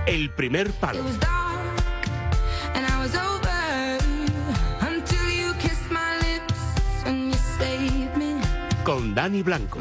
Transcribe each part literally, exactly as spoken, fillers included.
El Primer Palo. Con Dani Blanco.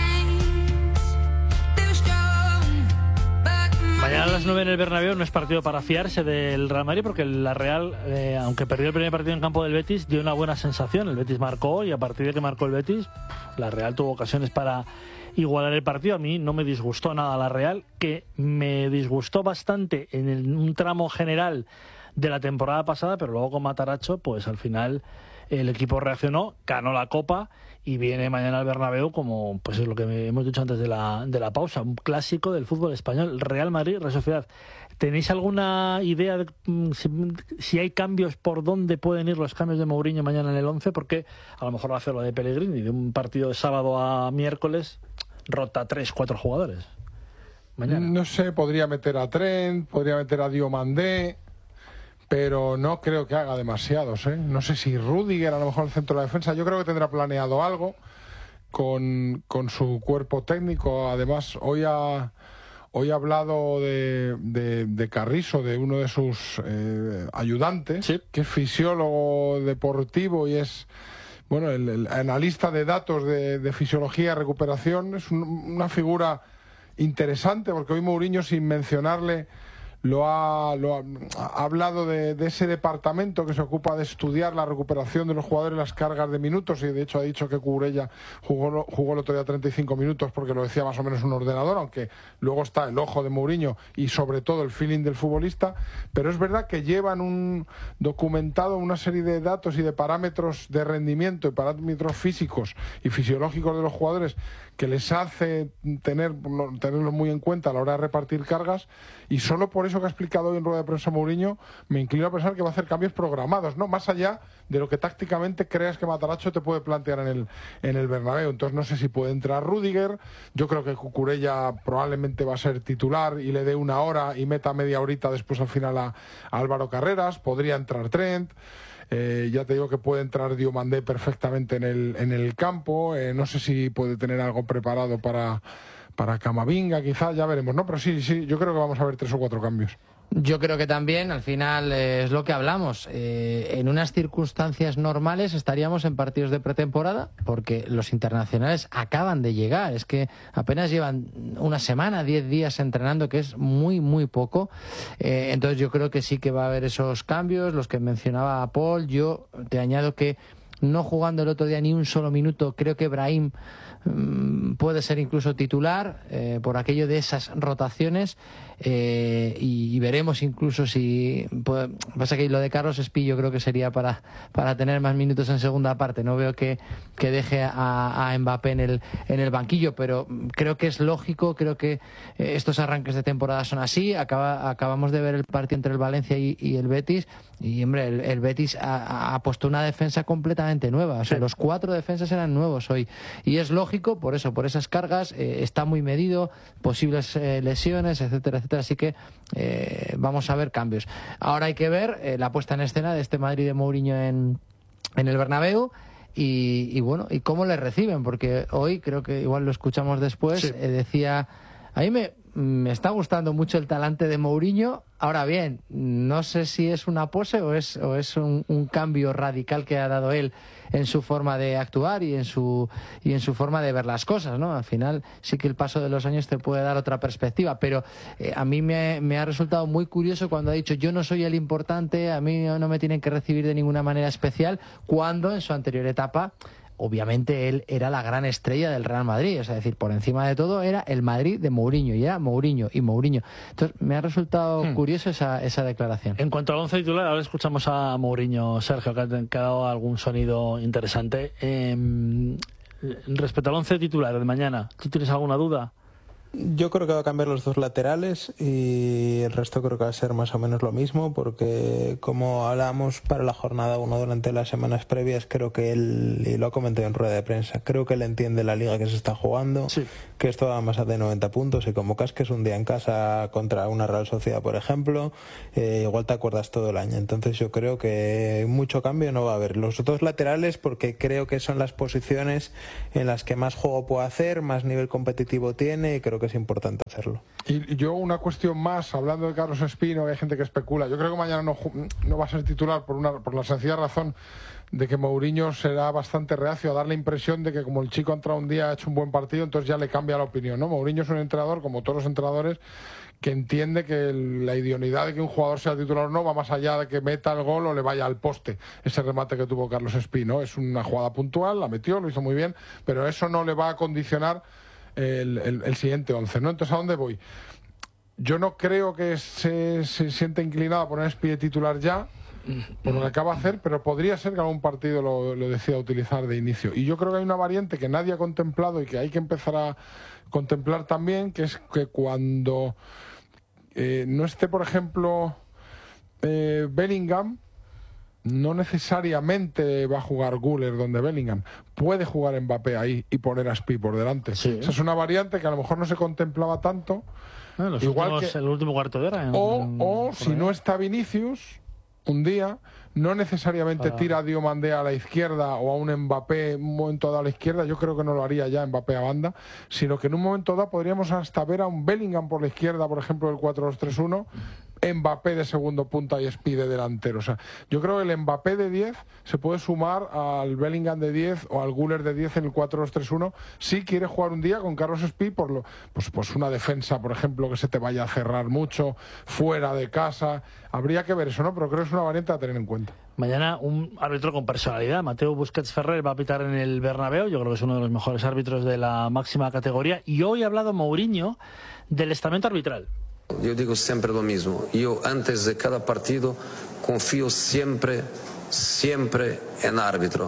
Mañana a las nueve en el Bernabéu no es partido para fiarse del Real Madrid, porque la Real, eh, aunque perdió el primer partido en campo del Betis, dio una buena sensación. El Betis marcó y a partir de que marcó el Betis, la Real tuvo ocasiones para igualar el partido. A mí no me disgustó nada la Real, que me disgustó bastante en el, un tramo general de la temporada pasada, pero luego con Matarazzo, pues al final el equipo reaccionó, ganó la Copa y viene mañana al Bernabéu como, pues es lo que hemos dicho antes de la, de la pausa, un clásico del fútbol español. Real Madrid, Real Sociedad. ¿Tenéis alguna idea de si, si hay cambios, por dónde pueden ir los cambios de Mourinho mañana en el once? Porque a lo mejor va a hacer lo de Pellegrini, de un partido de sábado a miércoles, rota tres, cuatro jugadores. Mañana. No sé, podría meter a Trent, podría meter a Diomandé, pero no creo que haga demasiados, ¿eh? No sé si Rüdiger, a lo mejor el centro de la defensa. Yo creo que tendrá planeado algo con, con su cuerpo técnico. Además, hoy ha, hoy ha hablado de, de, de Carrizo, de uno de sus eh, ayudantes, ¿sí?, que es fisiólogo deportivo y es, bueno, el, el analista de datos de, de fisiología y recuperación. Es un, una figura interesante, porque hoy Mourinho, sin mencionarle, Lo ha, lo ha, ha hablado de, de ese departamento que se ocupa de estudiar la recuperación de los jugadores, las cargas de minutos, y de hecho ha dicho que Cucurella jugó, jugó el otro día treinta y cinco minutos porque lo decía más o menos un ordenador, aunque luego está el ojo de Mourinho y sobre todo el feeling del futbolista. Pero es verdad que llevan un documentado una serie de datos y de parámetros de rendimiento y parámetros físicos y fisiológicos de los jugadores que les hace tener tenerlos muy en cuenta a la hora de repartir cargas, y solo por eso que ha explicado hoy en rueda de prensa Mourinho me inclino a pensar que va a hacer cambios programados, ¿no? Más allá de lo que tácticamente creas que Matarazzo te puede plantear en el, en el Bernabéu. Entonces no sé si puede entrar Rüdiger. Yo creo que Cucurella probablemente va a ser titular y le dé una hora y meta media horita después al final a, a Álvaro Carreras. Podría entrar Trent. Eh, ya te digo que puede entrar Diomandé perfectamente en el, en el campo. Eh, no sé si puede tener algo preparado para, para Camavinga, quizás, ya veremos, ¿no? Pero sí, sí, yo creo que vamos a ver tres o cuatro cambios. Yo creo que también, al final, eh, es lo que hablamos. Eh, en unas circunstancias normales estaríamos en partidos de pretemporada, porque los internacionales acaban de llegar. Es que apenas llevan una semana, diez días entrenando, que es muy, muy poco. Eh, entonces yo creo que sí que va a haber esos cambios, los que mencionaba Paul. Yo te añado que no jugando el otro día ni un solo minuto, creo que Brahim mmm, puede ser incluso titular, eh, por aquello de esas rotaciones, eh, y, y veremos incluso si puede, pasa que lo de Carlos Espí yo creo que sería para, para tener más minutos en segunda parte. No veo que, que deje a, a Mbappé en el, en el banquillo, pero creo que es lógico, creo que eh, estos arranques de temporada son así. Acaba, acabamos de ver el partido entre el Valencia y, y el Betis, y hombre, el, el Betis ha, ha puesto una defensa completamente nueva. O sea, sí, los cuatro defensas eran nuevos hoy, y es lógico por eso, por esas cargas. Eh, está muy medido, posibles eh, lesiones, etcétera, etcétera. Así que eh, vamos a ver cambios. Ahora hay que ver eh, la puesta en escena de este Madrid de Mourinho en, en el Bernabéu. Y, y bueno, y cómo le reciben, porque hoy, creo que igual lo escuchamos después, sí, eh, decía, a mí me, me está gustando mucho el talante de Mourinho. Ahora bien, no sé si es una pose o es, o es un, un cambio radical que ha dado él en su forma de actuar y en su y en su forma de ver las cosas, ¿no? Al final sí que el paso de los años te puede dar otra perspectiva, pero eh, a mí me, me ha resultado muy curioso cuando ha dicho: yo no soy el importante, a mí no, no me tienen que recibir de ninguna manera especial, cuando en su anterior etapa obviamente él era la gran estrella del Real Madrid. Es decir, por encima de todo era el Madrid de Mourinho, y era Mourinho y Mourinho. Entonces me ha resultado hmm. curioso esa, esa declaración. En cuanto al once titular, ahora escuchamos a Mourinho, Sergio, que ha, que ha dado algún sonido interesante. Eh, respecto al once titular de mañana, ¿tú tienes alguna duda? Yo creo que va a cambiar los dos laterales y el resto creo que va a ser más o menos lo mismo, porque como hablábamos para la jornada uno durante las semanas previas, creo que él, y lo ha comentado en rueda de prensa, creo que él entiende la liga que se está jugando, sí, que esto va más de noventa puntos, y como casques un día en casa contra una Real Sociedad, por ejemplo, eh, igual te acuerdas todo el año. Entonces yo creo que mucho cambio no va a haber. Los dos laterales, porque creo que son las posiciones en las que más juego puede hacer, más nivel competitivo tiene, y creo que que es importante hacerlo. Y yo una cuestión más, hablando de Carlos Espino, que hay gente que especula, yo creo que mañana no, no va a ser titular por, una, por la sencilla razón de que Mourinho será bastante reacio a dar la impresión de que como el chico ha entrado un día, ha hecho un buen partido, entonces ya le cambia la opinión, ¿no? Mourinho es un entrenador, como todos los entrenadores, que entiende que el, la idoneidad de que un jugador sea titular o no va más allá de que meta el gol o le vaya al poste. Ese remate que tuvo Carlos Espino es una jugada puntual, la metió, lo hizo muy bien, pero eso no le va a condicionar el, el, el siguiente once, ¿no? Entonces, ¿a dónde voy? Yo no creo que se, se sienta inclinado a poner a Espí de titular ya, por lo que acaba de hacer, pero podría ser que algún partido lo, lo decida utilizar de inicio. Y yo creo que hay una variante que nadie ha contemplado y que hay que empezar a contemplar también, que es que cuando eh, no esté, por ejemplo, eh, Bellingham, no necesariamente va a jugar Güler donde Bellingham. Puede jugar Mbappé ahí y poner a Espí por delante. Sí. Esa es una variante que a lo mejor no se contemplaba tanto. Ah, los Igual últimos, que, el último cuarto de hora. En, o, en, o si no está Vinicius, un día, no necesariamente Para... tira a Diomandé a la izquierda o a un Mbappé un momento dado a la izquierda, yo creo que no lo haría ya Mbappé a banda, sino que en un momento dado podríamos hasta ver a un Bellingham por la izquierda, por ejemplo, del cuatro dos tres uno, Mbappé de segundo punta y Espí de delantero. O sea, yo creo que el Mbappé de diez se puede sumar al Bellingham de diez o al Güler de diez en el cuatro dos tres uno si quiere jugar un día con Carlos Espí por lo, pues, pues una defensa, por ejemplo, que se te vaya a cerrar mucho, fuera de casa. Habría que ver eso, ¿no? Pero creo que es una variante a tener en cuenta. Mañana un árbitro con personalidad, Mateo Busquets Ferrer, va a pitar en el Bernabéu. Yo creo que es uno de los mejores árbitros de la máxima categoría. Y hoy ha hablado Mourinho del estamento arbitral. Yo digo siempre lo mismo. Yo antes de cada partido confío siempre, siempre en árbitro.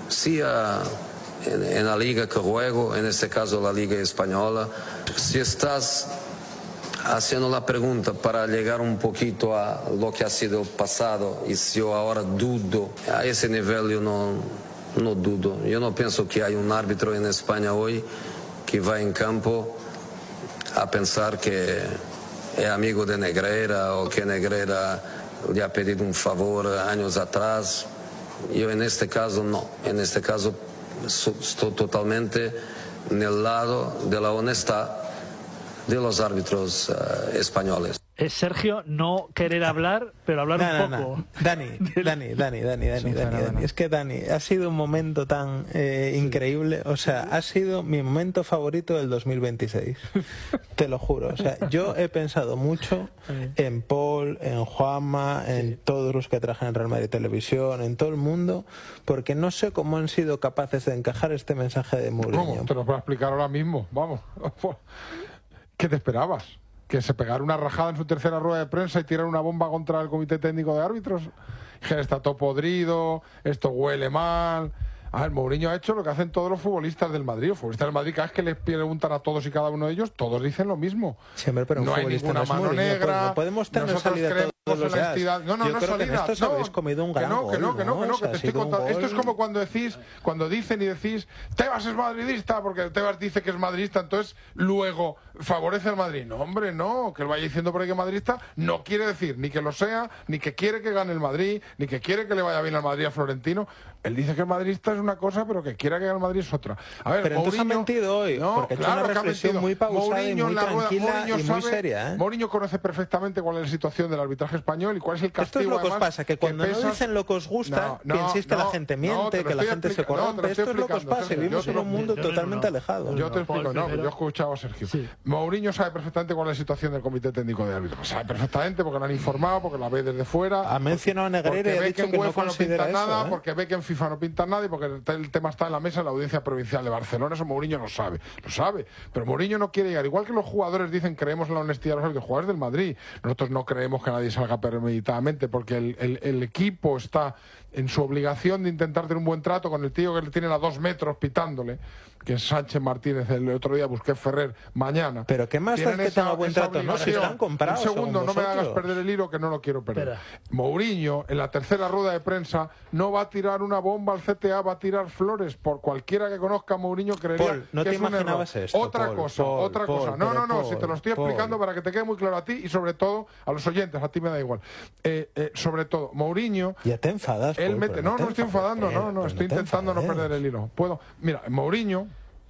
Sea en, en la liga que juego, en este caso la liga española. Si estás haciendo la pregunta para llegar un poquito a lo que ha sido el pasado y si yo ahora dudo, a ese nivel yo no, no dudo. Yo no pienso que hay un árbitro en España hoy que va en campo a pensar que es amigo de Negreira o que Negreira le ha pedido un favor años atrás. Yo en este caso no, en este caso estoy totalmente en el lado de la honestidad de los árbitros uh, españoles. Es Sergio no querer hablar, pero hablar no, un no, poco. No. Dani, Dani, Dani, Dani, Dani, Dani, Dani. Es que Dani, ha sido un momento tan eh, sí. increíble. O sea, ha sido mi momento favorito del dos mil veintiséis. Te lo juro. O sea, yo he pensado mucho en Paul, en Juanma, en sí. todos los que trabajan en Real Madrid Televisión, en todo el mundo, porque no sé cómo han sido capaces de encajar este mensaje de Mourinho. ¿Cómo? Te lo voy a explicar ahora mismo. Vamos. ¿Qué te esperabas? ¿Que se pegara una rajada en su tercera rueda de prensa y tirar una bomba contra el comité técnico de árbitros? Que está todo podrido, esto huele mal. A ver, Mourinho ha hecho lo que hacen todos los futbolistas del Madrid. Los futbolistas del Madrid, cada vez que les preguntan a todos y cada uno de ellos, todos dicen lo mismo. Siempre, pero no hay ninguna no mano Mourinho, negra. No podemos tener nosotros salida creemos todos los en la entidad. No, no, Yo no creo salida. que en esto os no, habéis comido un gran que no, gol, que no, que no, que no, o sea, que te estoy contando. gol... Esto es como cuando decís, cuando dicen y decís, Tebas es madridista, porque Tebas dice que es madridista, entonces luego favorece al Madrid. No, hombre, no, que él vaya diciendo por ahí que es madridista no quiere decir ni que lo sea, ni que quiere que gane el Madrid, ni que quiere que le vaya bien al Madrid a Florentino. Él dice que el madridista es una cosa, pero que quiera que gane el Madrid es otra. A ver, pero Mourinho, entonces ha mentido hoy, no, porque ha claro, hecho una reflexión muy pausada Mourinho y muy tranquila rueda, y muy sabe, seria. ¿eh? Mourinho conoce perfectamente cuál es la situación del arbitraje español y cuál es el castigo. Esto es lo que os además, pasa, que cuando que no pesas... dicen lo que os gusta, no, no, penséis que no, la gente miente, no, que la gente se corrompe. No, Esto es lo que os pasa, Sergio, vivimos en un mundo yo, totalmente no, alejado. Yo te explico, no, primero... yo he escuchado a Sergio. Sí. Mourinho sabe perfectamente cuál es la situación del comité técnico de árbitros. Sabe perfectamente porque lo han informado, porque la ve desde fuera. Ha mencionado a Negreira y ha dicho que, que no considera no pinta eso, nada, ¿eh? porque ve que en FIFA no pintan nada y porque el tema está en la mesa en la audiencia provincial de Barcelona. Eso Mourinho lo sabe, lo sabe. Pero Mourinho no quiere llegar. Igual que los jugadores dicen creemos en la honestidad de los árbitros, jugadores del Madrid. Nosotros no creemos que nadie salga premeditadamente porque el, el, el equipo está en su obligación de intentar tener un buen trato con el tío que le tienen a dos metros pitándole, que es Sánchez Martínez, el otro día Busquets Ferrer, mañana. Pero qué más da que tenga buen trato, no, si están comprados. Un segundo, no me hagas perder el hilo, que no lo quiero perder. Espera. Mourinho, en la tercera rueda de prensa, no va a tirar una bomba al C T A, va a tirar flores. Por cualquiera que conozca a Mourinho creería Paul, no que te es un imaginabas error. Esto, otra Paul, cosa, Paul, otra Paul, cosa. No, no, no, Paul, si te lo estoy Paul. explicando para que te quede muy claro a ti y sobre todo a los oyentes, a ti me da igual. Eh, eh, sobre todo, Mourinho... Ya te enfadas, él Paul, mete, no, no, no estoy enfadando, no, no, estoy intentando no perder el hilo. Puedo, mira, Mourinho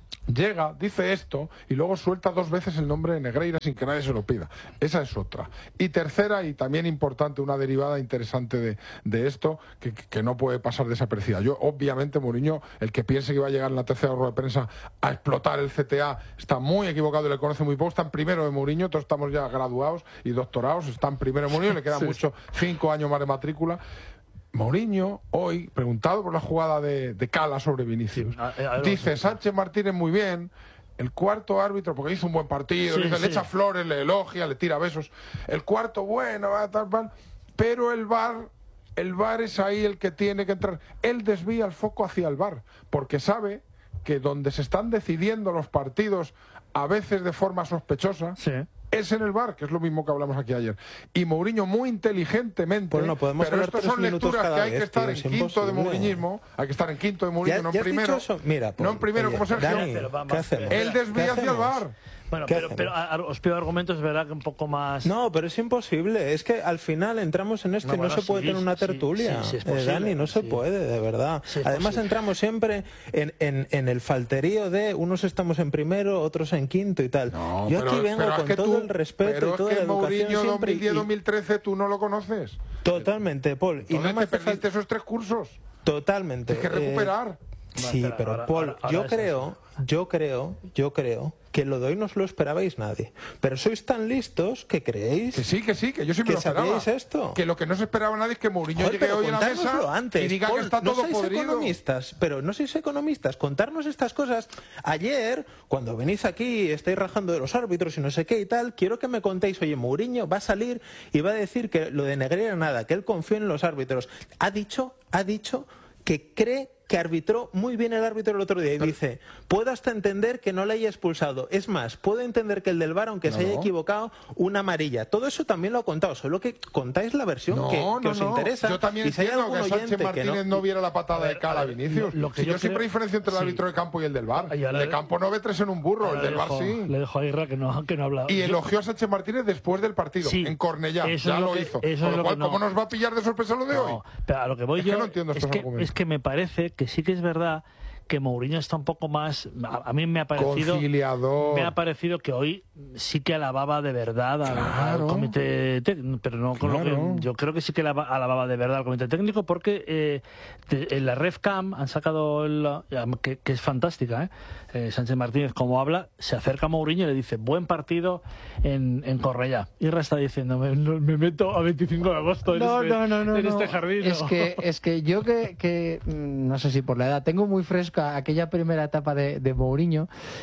llega, dice esto y luego suelta dos veces el nombre de Negreira sin que nadie se lo pida. Esa es otra. Y tercera, y también importante, una derivada interesante de, de esto, que, que no puede pasar desapercibida. Yo, obviamente, Mourinho, el que piense que va a llegar en la tercera rueda de prensa a explotar el C T A, está muy equivocado y le conoce muy poco. Está en primero de Mourinho, todos estamos ya graduados y doctorados, está en primero de Mourinho, le quedan sí. mucho, cinco años más de matrícula. Mourinho, hoy, preguntado por la jugada de, de Cala sobre Vinicius, sí, a, a, a, dice, Sánchez Martínez muy bien, el cuarto árbitro, porque hizo un buen partido, sí, le, sí. le echa flores, le elogia, le tira besos, el cuarto bueno, va, tal, tal, pero el V A R, el V A R es ahí el que tiene que entrar. Él desvía el foco hacia el V A R, porque sabe que donde se están decidiendo los partidos, a veces de forma sospechosa, sí. es en el V A R, que es lo mismo que hablamos aquí ayer. Y Mourinho muy inteligentemente, pues no, podemos pero estas son lecturas que hay vez, que estar tío, en quinto imposible. de Mouriñismo, hay que estar en quinto de Mourinho, no en primero. Mira, pues, no en primero oye, como Sergio. Dani, ¿qué hacemos? Él desvía hacia el V A R. Bueno, pero, pero a, a, os pido argumentos, es verdad que un poco más... No, pero es imposible. Es que al final entramos en esto no, y no bueno, se puede sí, tener una tertulia. Sí, sí, sí, eh, Dani, no se sí. puede, de verdad. Sí, Además posible. entramos siempre en, en, en el falterío de unos estamos en primero, otros en quinto y tal. No, Yo pero, aquí vengo con todo tú, el respeto y toda la educación Mourinho dos mil diez dos mil trece tú no lo conoces. Totalmente, Paul. Y no me te perdiste esos tres cursos. Totalmente. Tienes que recuperar. Eh, sí, pero ahora, Paul, ahora, ahora yo creo, yo creo, yo creo que lo de hoy no os lo esperabais nadie. Pero sois tan listos que creéis... Que sí, que sí, que yo sí me que lo esperaba. esto. Que lo que no se esperaba nadie es que Mourinho Joder, llegue hoy a la mesa antes, y diga Paul, que está no todo sois podrido. economistas, pero no sois economistas. Contarnos estas cosas. Ayer, cuando venís aquí, estáis rajando de los árbitros y no sé qué y tal, quiero que me contéis, oye, Mourinho va a salir y va a decir que lo de Negreira nada, que él confía en los árbitros. Ha dicho, ha dicho que cree que arbitró muy bien el árbitro el otro día y dice, puedo hasta entender que no le haya expulsado, es más, puedo entender que el del V A R, aunque no. se haya equivocado, una amarilla. Todo eso también lo ha contado, solo que contáis la versión no, que, que no, os no. interesa. Yo también y si entiendo que Sánchez Martínez que no... no viera la patada ver, de Cala a Vinicius. Lo, lo que si yo, yo creo... siempre diferencio entre el sí. árbitro de campo y el del V A R. El de de campo no ve tres en un burro, el del V A R sí. Le dejo a Irra que no, que no ha hablado. Y yo... elogió a Sánchez Martínez después del partido, sí. en Cornellá, ya lo, que, hizo. Con lo cual, ¿cómo nos va a pillar de sorpresa lo de hoy? Pero a lo que voy yo es que me parece que sí que es verdad que Mourinho está un poco más, a, a mí me ha parecido conciliador. Me ha parecido que hoy sí que alababa de verdad al, claro. al comité técnico, pero no con claro. lo que yo creo que sí que alababa de verdad al comité técnico, porque eh, de, en la RefCam han sacado el, que, que es fantástica, ¿eh? Eh, Sánchez Martínez como habla, se acerca a Mourinho y le dice buen partido en, en Cornellá. Irra está diciendo me, me meto a veinticinco de agosto en, no, este, no, no, no, en no. este jardín. Es ¿no? que, es que yo que, que no sé si por la edad tengo muy fresca aquella primera etapa de, de Mourinho.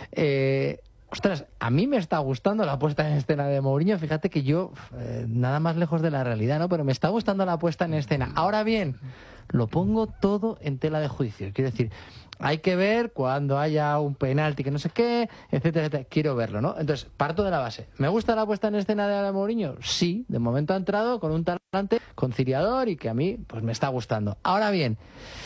Eh, ostras, a mí me está gustando la puesta en escena de Mourinho. Fíjate que yo, eh, nada más lejos de la realidad, ¿no? Pero me está gustando la puesta en escena. Ahora bien, lo pongo todo en tela de juicio. Quiero decir, hay que ver cuando haya un penalti que no sé qué, etcétera, etcétera. Quiero verlo, ¿no? Entonces, parto de la base. ¿Me gusta la puesta en escena de Mourinho? Sí, de momento ha entrado con un talante conciliador y que a mí, pues me está gustando. Ahora bien,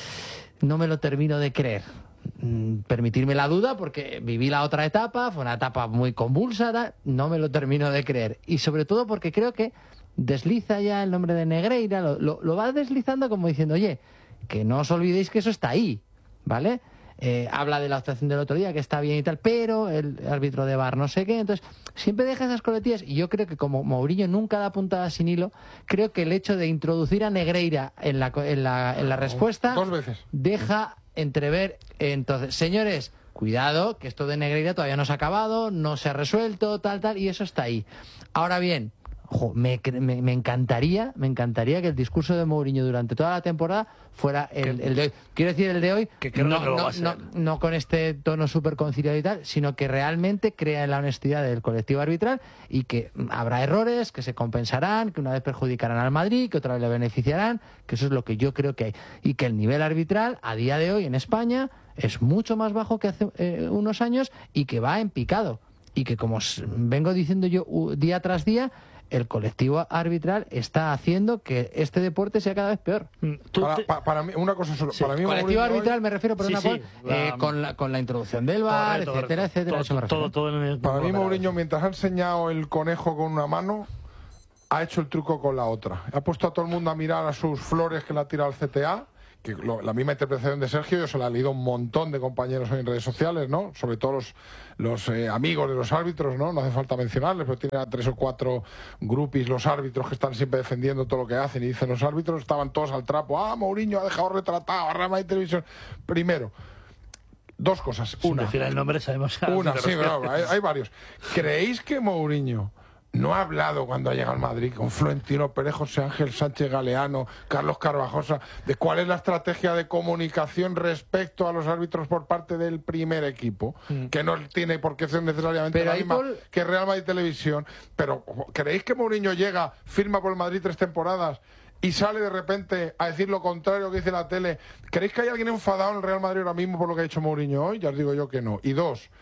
no me lo termino de creer. Permitirme la duda porque viví la otra etapa, fue una etapa muy convulsa, no me lo termino de creer. Y sobre todo porque creo que desliza ya el nombre de Negreira, lo, lo, lo va deslizando como diciendo, oye, que no os olvidéis que eso está ahí, ¿vale? Eh, habla de la actuación del otro día, que está bien y tal, pero el árbitro de V A R no sé qué, entonces siempre deja esas coletillas y yo creo que como Mourinho nunca da puntada sin hilo, creo que el hecho de introducir a Negreira en la, en la, en la respuesta dos veces deja entrever, entonces, señores, cuidado, que esto de Negreira todavía no se ha acabado, no se ha resuelto, tal, tal, y eso está ahí. Ahora bien, ojo, me, me, me encantaría, me encantaría que el discurso de Mourinho durante toda la temporada fuera el, el de hoy. Quiero decir el de hoy, que creo no, que no, no, no, no con este tono súper conciliado y tal, sino que realmente crea en la honestidad del colectivo arbitral y que habrá errores, que se compensarán, que una vez perjudicarán al Madrid, que otra vez le beneficiarán, que eso es lo que yo creo que hay. Y que el nivel arbitral a día de hoy en España es mucho más bajo que hace eh, unos años y que va en picado. Y que, como vengo diciendo yo día tras día, el colectivo arbitral está haciendo que este deporte sea cada vez peor. Para, para, para mí, una cosa solo. Sí, para mí, colectivo arbitral hoy... me refiero, por sí, una sí, cosa, la... eh, con, la, con la introducción del V A R, correcto, etcétera, correcto. etcétera. Todo, eso me refiero. Todo, todo en el... Para mí, Mourinho, mientras ha enseñado el conejo con una mano, ha hecho el truco con la otra. Ha puesto a todo el mundo a mirar a sus flores que le ha tirado el C T A que lo, la misma interpretación de Sergio, yo se la he leído a un montón de compañeros en redes sociales, ¿no? Sobre todo los, los eh, amigos de los árbitros, ¿no? No hace falta mencionarles, pero tiene a tres o cuatro grupis los árbitros que están siempre defendiendo todo lo que hacen, y dicen los árbitros estaban todos al trapo. Ah, Mourinho ha dejado retratado a Real Madrid Televisión. Primero, dos cosas. Una. Sin decir el nombre sabemos. Una, sí, pero hay, hay varios. ¿Creéis que Mourinho no ha hablado cuando ha llegado al Madrid con Florentino Pérez, José Ángel Sánchez Galeano, Carlos Carvajosa, de cuál es la estrategia de comunicación respecto a los árbitros por parte del primer equipo? Mm. Que no tiene por qué ser necesariamente pero la misma por... que Real Madrid Televisión. Pero ¿creéis que Mourinho llega, firma por el Madrid tres temporadas y sale de repente a decir lo contrario que dice la tele? ¿Creéis que hay alguien enfadado en el Real Madrid ahora mismo por lo que ha hecho Mourinho hoy? Ya os digo yo que no. Y dos,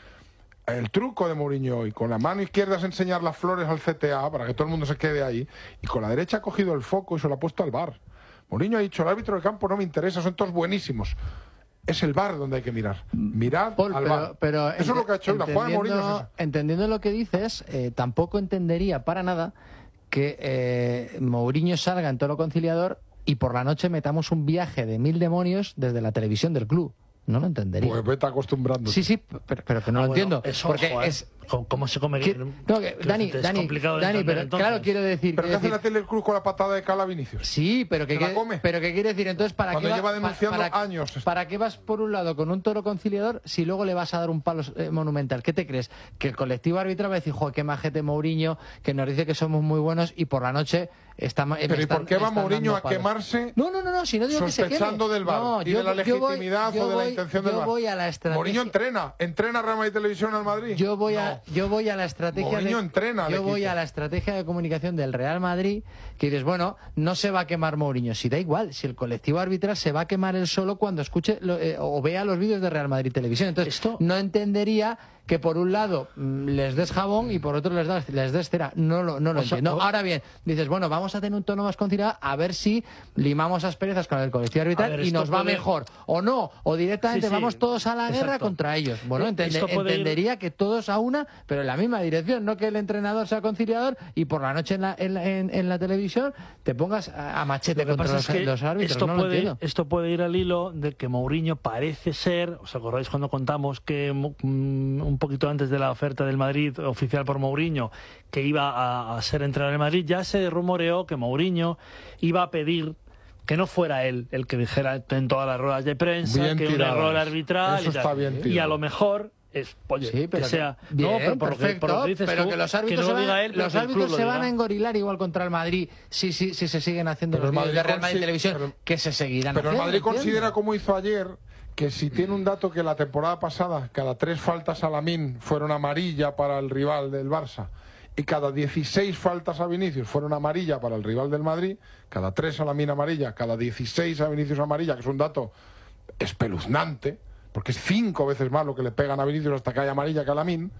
el truco de Mourinho hoy, con la mano izquierda es enseñar las flores al C T A para que todo el mundo se quede ahí, y con la derecha ha cogido el foco y se lo ha puesto al V A R. Mourinho ha dicho, el árbitro del campo no me interesa, son todos buenísimos. Es el V A R donde hay que mirar. Mirad Paul, al pero, V A R. Pero eso es lo que ha hecho hoy. La jugada de Mourinho es esa. Entendiendo lo que dices, eh, tampoco entendería para nada que eh, Mourinho salga en Toro Conciliador y por la noche metamos un viaje de mil demonios desde la televisión del club. No lo entendería. Pues vete acostumbrando. Sí, sí, pero, pero que no ah, lo bueno, entiendo. Eso, porque joder, es ¿cómo se come? Que, no, que, Dani, es Dani, complicado Dani pero entonces. Claro, quiero decir. ¿Pero qué hace decir, la tele el club con la patada de Cala Vinicius? Sí, pero que, la come? pero que quiere decir, entonces, ¿para Cuando qué lleva va, denunciando para, años. ¿Para qué vas por un lado con un Toro Conciliador si luego le vas a dar un palo eh, monumental? ¿Qué te crees? Que el colectivo arbitral va a decir, joder, qué majete Mourinho, que nos dice que somos muy buenos y por la noche está. Eh, ¿Pero y por qué va Mourinho a quemarse? No, no, no, no, si no digo que se queme. Sospechando del V A R no, y yo, de la legitimidad yo voy, o de voy, la intención del V A R. Yo voy a la estrategia. Mourinho entrena, entrena Real Madrid Televisión al Madrid. Yo voy a, no. yo voy a la estrategia. Mourinho de, entrena. Yo voy equipo. a la estrategia de comunicación del Real Madrid, que dices, bueno, no se va a quemar Mourinho. Si da igual, si el colectivo arbitral se va a quemar él solo cuando escuche lo, eh, o vea los vídeos de Real Madrid Televisión. Entonces, esto no entendería que por un lado les des jabón y por otro les, das, les des cera. No lo, no lo o sea, entiendo. O... Ahora bien, dices, bueno, vamos a tener un tono más conciliado a ver si limamos asperezas con el colectivo arbitral ver, y nos va puede... mejor. O no, o directamente sí, sí. vamos todos a la Exacto. guerra contra ellos. Bueno, entende, entendería ir... que todos a una, pero en la misma dirección. No que el entrenador sea conciliador y por la noche en la, en la, en, en la televisión te pongas a, a machete contra los, es los árbitros. Esto, no puede, lo esto puede ir al hilo de que Mourinho parece ser, ¿os acordáis cuando contamos que mm, un poquito antes de la oferta del Madrid oficial por Mourinho, que iba a, a ser entrenador en Madrid, ya se rumoreó que Mourinho iba a pedir que no fuera él el que dijera en todas las ruedas de prensa bien que tirado. Un error arbitral Eso y, está bien y a lo mejor es, oye, sí, pero que sea que, bien, no, pero por perfecto, lo que, por lo que dices pero tú, que los árbitros que no se, van, él, los árbitros se van a engorilar igual contra el Madrid si, si, si se siguen haciendo pero los vídeos de Real Madrid Televisión, pero, que se seguirán pero haciendo. Pero el Madrid considera, como hizo ayer, que si tiene un dato que la temporada pasada cada tres faltas a Lamine fueron amarilla para el rival del Barça y cada dieciséis faltas a Vinicius fueron amarilla para el rival del Madrid, cada tres a Lamine amarilla, cada dieciséis a Vinicius amarilla, que es un dato espeluznante, porque es cinco veces más lo que le pegan a Vinicius hasta que haya amarilla que a Lamine,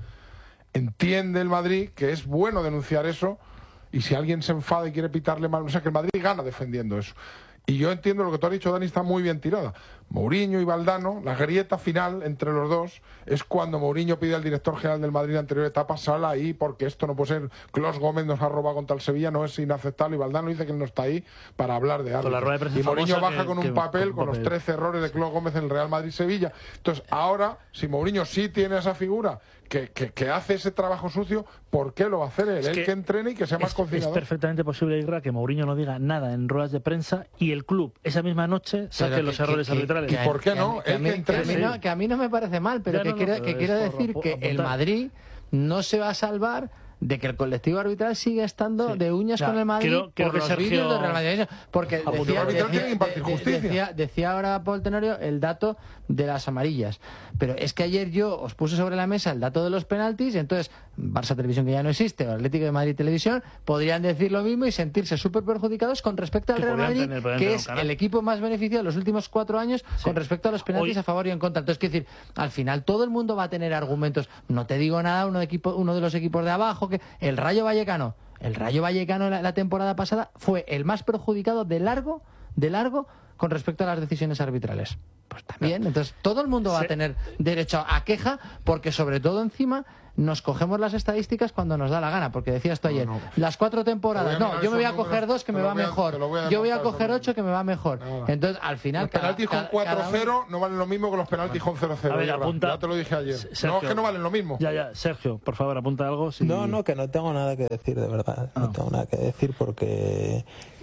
entiende el Madrid que es bueno denunciar eso y si alguien se enfada y quiere pitarle mal, o sea que el Madrid gana defendiendo eso. Y yo entiendo lo que tú has dicho, Dani, está muy bien tirada. Mourinho y Valdano, la grieta final entre los dos es cuando Mourinho pide al director general del Madrid en la anterior etapa, sal ahí porque esto no puede ser. Clos Gómez nos ha robado contra el Sevilla, no es inaceptable. Y Valdano dice que él no está ahí para hablar de algo. Y Mourinho baja que, con un que, papel con, con los trece errores de Clos Gómez en el Real Madrid-Sevilla. Entonces, ahora, si Mourinho sí tiene esa figura que, que, que hace ese trabajo sucio, ¿por qué lo va a hacer él? Es él que, que entrene y que sea más conciliador. Es perfectamente posible, Isra, que Mourinho no diga nada en ruedas de prensa y el club esa misma noche saque que, los que, errores que, arbitrales. ¿Y por qué no? Que a, mí, que, a mí no que a mí no me parece mal, pero que, no, quiero, no, pero que quiero decir por, que apuntar. El Madrid no se va a salvar de que el colectivo arbitral sigue estando sí. de uñas ya, con el Madrid creo, creo por que los Sergio... vídeos de Real Madrid. Porque decía, decía, decía, decía ahora Paul Tenorio el dato de las amarillas. Pero es que ayer yo os puse sobre la mesa el dato de los penaltis y entonces Barça Televisión, que ya no existe, o Atlético de Madrid Televisión, podrían decir lo mismo y sentirse súper perjudicados con respecto al Real Madrid, tener, que es el equipo más beneficiado en los últimos cuatro años sí. con respecto a los penaltis Hoy... a favor y en contra. Entonces, quiero decir, al final todo el mundo va a tener argumentos. No te digo nada, uno de, equipo, uno de los equipos de abajo, que el Rayo Vallecano, el Rayo Vallecano la, la temporada pasada fue el más perjudicado de largo, de largo, con respecto a las decisiones arbitrales. Pues también, entonces todo el mundo va sí. a tener derecho a queja, porque sobre todo encima nos cogemos las estadísticas cuando nos da la gana, porque decías tú ayer, no. las cuatro temporadas, no, yo me voy a coger dos que me va mejor, yo voy a coger ocho que me va mejor. Entonces, al final... Los penaltis con cuatro cero no valen lo mismo que los penaltis con cero cero. A ver, apunta. Ya te lo dije ayer. Sergio. No, es que no valen lo mismo. Ya, ya, Sergio, por favor, apunta algo. Si... No, no, que no tengo nada que decir, de verdad. No, no tengo nada que decir porque...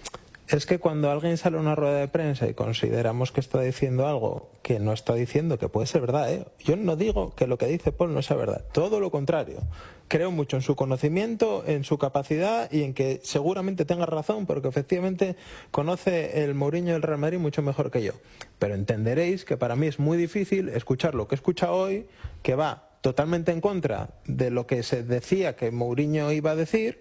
Es que cuando alguien sale a una rueda de prensa y consideramos que está diciendo algo que no está diciendo, que puede ser verdad, ¿eh? Yo no digo que lo que dice Paul no sea verdad, todo lo contrario. Creo mucho en su conocimiento, en su capacidad y en que seguramente tenga razón, porque efectivamente conoce el Mourinho del Real Madrid mucho mejor que yo. Pero entenderéis que para mí es muy difícil escuchar lo que he escuchado hoy, que va totalmente en contra de lo que se decía que Mourinho iba a decir,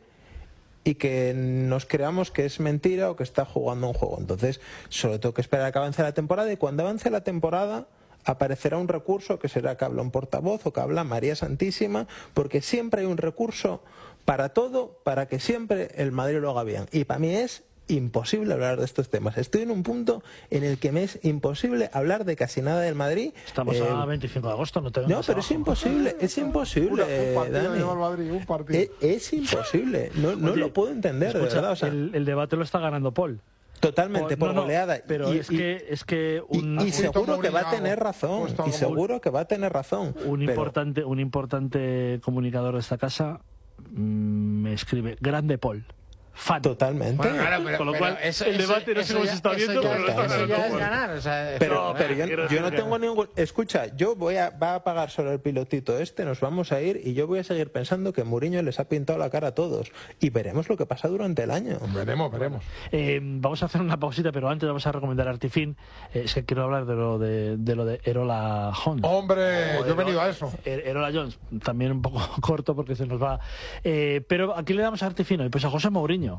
y que nos creamos que es mentira o que está jugando un juego. Entonces, solo tengo que esperar a que avance la temporada, y cuando avance la temporada aparecerá un recurso que será que habla un portavoz o que habla María Santísima, porque siempre hay un recurso para todo, para que siempre el Madrid lo haga bien. Y para mí es imposible hablar de estos temas. Estoy en un punto en el que me es imposible hablar de casi nada del Madrid. Estamos eh, a veinticinco de agosto, no te No, pero abajo. es imposible, es imposible, un partido Dani. De Madrid, un partido. Es, es imposible, no, no Oye, lo puedo entender, escucha, de verdad. O sea, el, el debate lo está ganando Paul. Totalmente, por no, goleada. No, pero y, es, que, es que... Un, y, y seguro que va a tener razón, y seguro que va a tener razón. Un, pero... importante, un importante comunicador de esta casa mmm, me escribe, grande Paul. Fan. Totalmente. Bueno, claro, pero, Con lo cual, pero eso, el debate eso, no sé cómo se está viendo, ya, pero lo está eso ya es Paul. ganar. O sea, pero no, pero yo, quiero yo no que... tengo ningún... Escucha, yo voy a, va a pagar solo el pilotito este, nos vamos a ir, y yo voy a seguir pensando que Mourinho les ha pintado la cara a todos. Y veremos lo que pasa durante el año. Veremos, veremos. Eh, vamos a hacer una pausita, pero antes vamos a recomendar Artifin. Eh, es que quiero hablar de lo de, de, lo de Erola Jones. Hombre, yo he venido a eso. Erola Jones, también un poco corto porque se nos va. Eh, pero ¿a quién le damos a Artifin hoy? Pues a José Mourinho.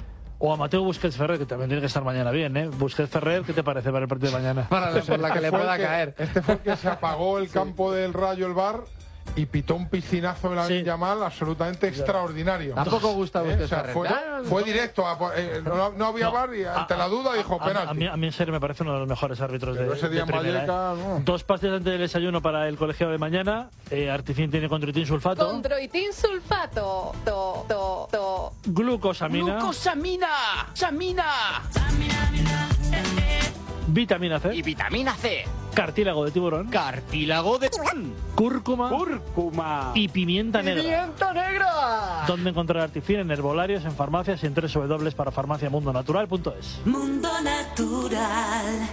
O a Mateo Busquets Ferrer, que también tiene que estar mañana bien, ¿eh? Busquets Ferrer, ¿qué te parece para el partido de mañana? Para por la que le pueda que, caer. Este fue el que se apagó el campo sí. del Rayo, el bar, y pitó un piscinazo de la sí. Yamal absolutamente sí. extraordinario. Tampoco gusta Busquets ¿Eh? O sea, Ferrer. fue, fue directo, a, eh, no, no había no, bar y ante a, la duda dijo a, penalti. A, a, mí, a mí en serio me parece uno de los mejores árbitros Pero de, ese día de primera. Valleca, ¿eh? no. Dos pastillas antes del desayuno para el colegiado de mañana. Eh, Artifin tiene condroitin sulfato. Condroitin sulfato. To, to, to. Glucosamina. Glucosamina. Samina. Vitamina C. Y vitamina C. Cartílago de tiburón. Cartílago de tiburón. Cúrcuma. Cúrcuma. Y pimienta negra. ¡Pimienta negra! ¿Dónde encontrar Artifin? En herbolarios, en farmacias y en doble u doble u doble u para farmacia mundo natural punto es. Mundo Natural.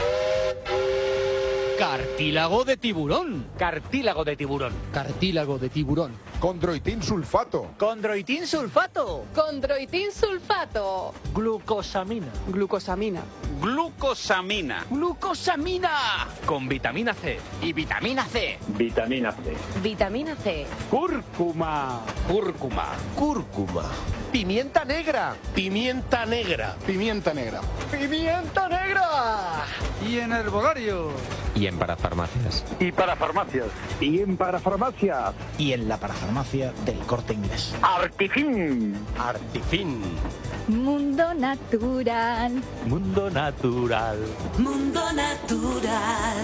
Cartílago de tiburón. Cartílago de tiburón. Cartílago de tiburón. Condroitin sulfato. Condroitin sulfato. Condroitin sulfato. Glucosamina. Glucosamina. Glucosamina. Glucosamina. Con vitamina C. Y vitamina C. Vitamina C. Vitamina C. Cúrcuma. Cúrcuma. Cúrcuma. Pimienta negra. Pimienta negra. Pimienta negra. Pimienta negra. Y en herbolario. Y en parafarmacias. Y para farmacias. Y en parafarmacias. Y en la parafarmacia del Corte Inglés. Artifin. Artifin. Mundo Natural. Mundo Natural. Mundo Natural.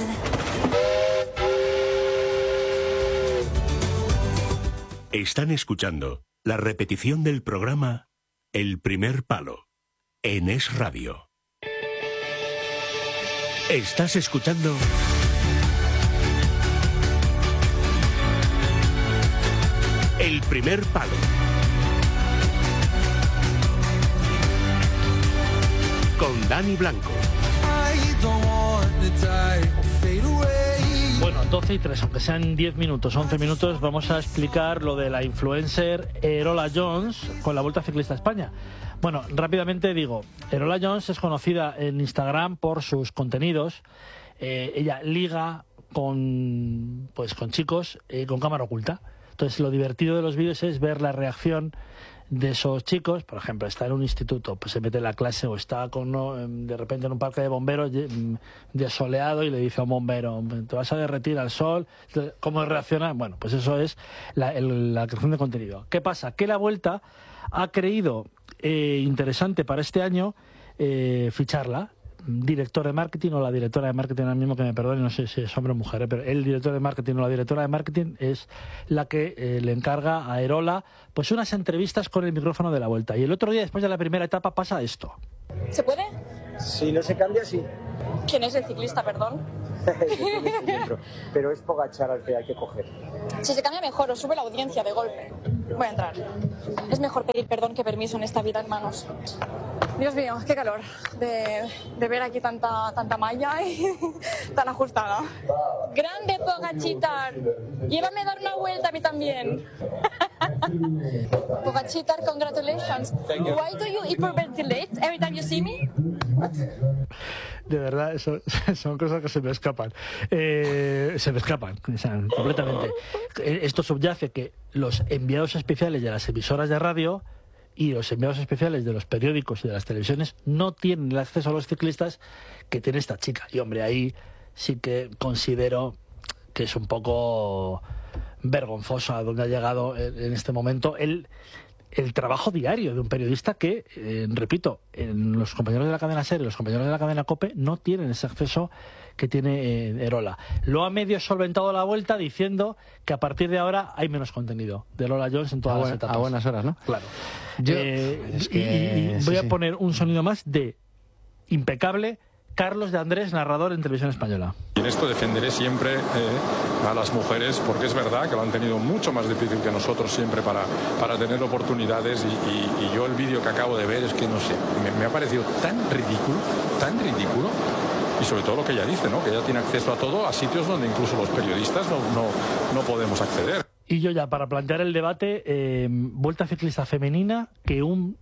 Están escuchando la repetición del programa El Primer Palo en Es Radio. Estás escuchando El Primer Palo con Dani Blanco. Bueno, doce y tres, aunque sean diez minutos, once minutos, vamos a explicar lo de la influencer Erola Jones con la Vuelta Ciclista a España. Bueno, rápidamente digo, Erola Jones es conocida en Instagram por sus contenidos. Eh, ella liga con, pues, con chicos eh, con cámara oculta. Entonces, lo divertido de los vídeos es ver la reacción de esos chicos. Por ejemplo, está en un instituto, pues se mete en la clase, o está con uno, de repente en un parque de bomberos desoleado y le dice a un bombero, te vas a derretir al sol. ¿Cómo reacciona? Bueno, pues eso es la, el, la creación de contenido. ¿Qué pasa? Que la Vuelta ha creído eh, interesante para este año eh, ficharla. director de marketing o la directora de marketing, ahora mismo que me perdone, no sé si es hombre o mujer, ¿eh? Pero el director de marketing o la directora de marketing es la que eh, le encarga a Erola pues unas entrevistas con el micrófono de la Vuelta. Y el otro día, después de la primera etapa, pasa esto. ¿Se puede? Si no se cambia, sí. ¿Quién es el ciclista, perdón? Pero es Pogačar al que hay que coger. Si se cambia mejor, os sube la audiencia de golpe. Voy a entrar. Es mejor pedir perdón que permiso en esta vida, hermanos. Dios mío, qué calor de, de ver aquí tanta, tanta malla y tan ajustada. Grande Pogačar. Llévame a dar una vuelta a mí también. Pogačar, congratulations. Why do you hyperventilate every time you see me? De verdad, eso, son cosas que se me escapan. Eh, se me escapan, o sea, completamente. Esto subyace que los enviados especiales de las emisoras de radio y los enviados especiales de los periódicos y de las televisiones no tienen el acceso a los ciclistas que tiene esta chica. Y hombre, ahí sí que considero que es un poco vergonzoso a donde ha llegado en, en este momento el... el trabajo diario de un periodista que, eh, repito, en los compañeros de la cadena SER y los compañeros de la cadena COPE no tienen ese acceso que tiene eh, Erola. Lo ha medio solventado la Vuelta diciendo que a partir de ahora hay menos contenido de Lola Jones en todas a las buen, etapas. A buenas horas, ¿no? Claro. Yo, eh, es que, y, y voy sí, a sí. poner un sonido más de impecable Carlos de Andrés, narrador en Televisión Española. Y en esto defenderé siempre eh, a las mujeres, porque es verdad que lo han tenido mucho más difícil que nosotros siempre para, para tener oportunidades. Y, y, y yo el vídeo que acabo de ver es que, no sé, me, me ha parecido tan ridículo, tan ridículo. Y sobre todo lo que ella dice, ¿no? Que ella tiene acceso a todo, a sitios donde incluso los periodistas no, no, no podemos acceder. Y yo ya, para plantear el debate, eh, Vuelta Ciclista Femenina, que un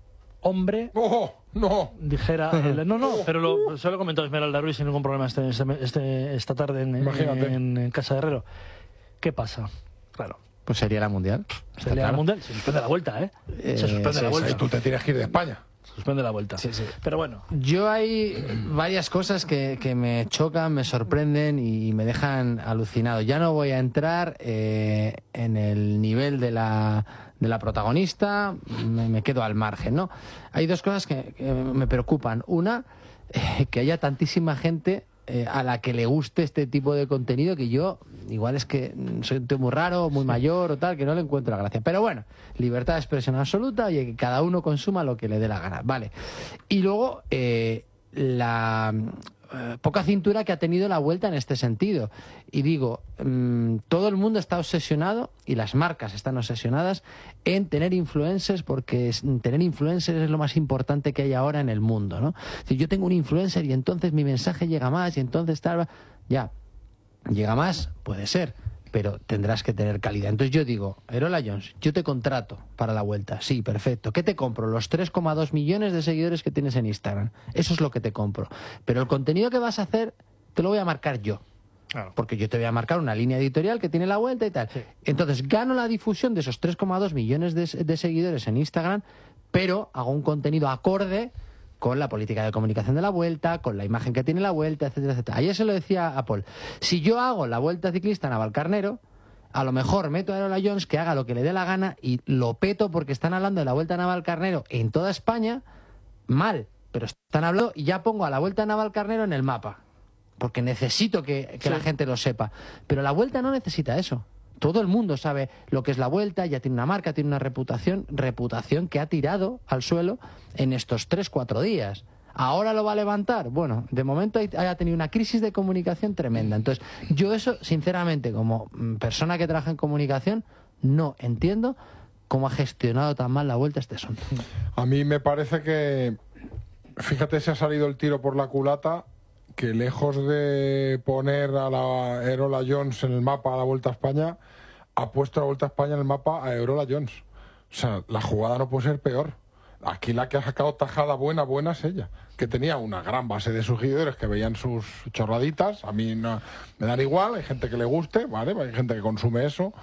hombre ¡Oh, no! dijera... El, no, no, pero lo, se lo he comentado a Esmeralda Ruiz sin ningún problema este, este, esta tarde en, en, en Casa de Herrero. ¿Qué pasa? Claro. Pues sería la Mundial. Sería claro. la Mundial. Se suspende la Vuelta, ¿eh? eh se suspende sí, la Vuelta. Sí, tú te tienes que ir de España. Se suspende la Vuelta. Sí, sí. Pero bueno. Yo hay varias cosas que, que me chocan, me sorprenden y me dejan alucinado. Ya no voy a entrar eh, en el nivel de la... de la protagonista, me, me quedo al margen, ¿no? Hay dos cosas que, que me preocupan. Una, eh, que haya tantísima gente eh, a la que le guste este tipo de contenido que yo, igual es que soy un tío muy raro, muy mayor o tal, que no le encuentro la gracia. Pero bueno, libertad de expresión absoluta y que cada uno consuma lo que le dé la gana, ¿vale? Y luego, eh, la... Eh, poca cintura que ha tenido la Vuelta en este sentido. Y digo, mmm, todo el mundo está obsesionado y las marcas están obsesionadas en tener influencers, porque es, tener influencers es lo más importante que hay ahora en el mundo, ¿no? Si yo tengo un influencer y entonces mi mensaje llega más y entonces tal, ya, llega más, puede ser, pero tendrás que tener calidad. Entonces yo digo, Erola Jones, yo te contrato para la Vuelta. Sí, perfecto. ¿Qué te compro? Los tres coma dos millones de seguidores que tienes en Instagram. Eso es lo que te compro. Pero el contenido que vas a hacer te lo voy a marcar yo. Claro. Porque yo te voy a marcar una línea editorial que tiene la Vuelta y tal. Sí. Entonces gano la difusión de esos tres coma dos millones de, de seguidores en Instagram, pero hago un contenido acorde con la política de comunicación de la Vuelta, con la imagen que tiene la Vuelta, etcétera, etcétera. Ayer se lo decía a Paul. Si yo hago la Vuelta Ciclista a Navalcarnero, a lo mejor meto a Erola Jones que haga lo que le dé la gana y lo peto porque están hablando de la Vuelta a Navalcarnero en toda España, mal, pero están hablando y ya pongo a la Vuelta a Navalcarnero en el mapa, porque necesito que, que sí. la gente lo sepa. Pero la Vuelta no necesita eso. Todo el mundo sabe lo que es la Vuelta, ya tiene una marca, tiene una reputación, reputación que ha tirado al suelo en estos tres, cuatro días. ¿Ahora lo va a levantar? Bueno, de momento ha tenido una crisis de comunicación tremenda. Entonces, yo eso, sinceramente, como persona que trabaja en comunicación, no entiendo cómo ha gestionado tan mal la Vuelta este asunto. A mí me parece que, fíjate, se ha salido el tiro por la culata, que lejos de poner a la Erola Jones en el mapa a la Vuelta a España, ha puesto la Vuelta a España en el mapa a Erola Jones. O sea, la jugada no puede ser peor. Aquí la que ha sacado tajada buena, buena es ella, que tenía una gran base de seguidores que veían sus chorraditas. A mí no, me dan igual, hay gente que le guste, ¿vale? Hay gente que consume eso.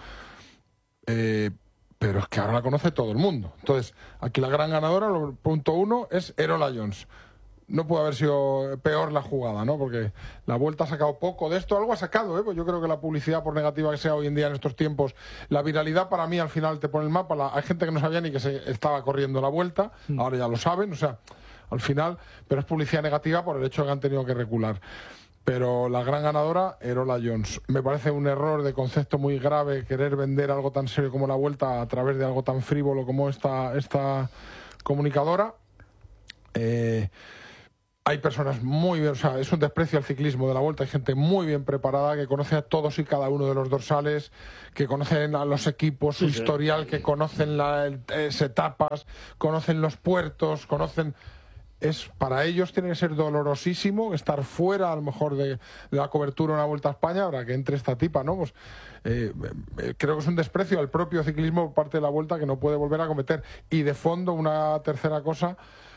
Eh, pero es que ahora la conoce todo el mundo. Entonces, aquí la gran ganadora, punto uno, es Erola Jones. No puede haber sido peor la jugada, ¿no? Porque la Vuelta ha sacado poco de esto, algo ha sacado, ¿eh? Pues yo creo que la publicidad, por negativa que sea hoy en día en estos tiempos, la viralidad para mí al final te pone el mapa. La, hay gente que no sabía ni que se estaba corriendo la Vuelta, mm. ahora ya lo saben, o sea, al final, pero es publicidad negativa por el hecho de que han tenido que recular. Pero la gran ganadora, Erola Jones. Me parece un error de concepto muy grave querer vender algo tan serio como la Vuelta a través de algo tan frívolo como esta, esta comunicadora. Eh, hay personas muy bien, o sea, es un desprecio al ciclismo de la Vuelta. Hay gente muy bien preparada que conoce a todos y cada uno de los dorsales, que conocen a los equipos, su sí, historial, sí. que conocen las etapas, conocen los puertos, conocen... Es, para ellos tiene que ser dolorosísimo estar fuera a lo mejor de, de la cobertura de una Vuelta a España ahora que entre esta tipa, ¿no? Pues eh, eh, creo que es un desprecio al propio ciclismo por parte de la Vuelta que no puede volver a cometer. Y de fondo, una tercera cosa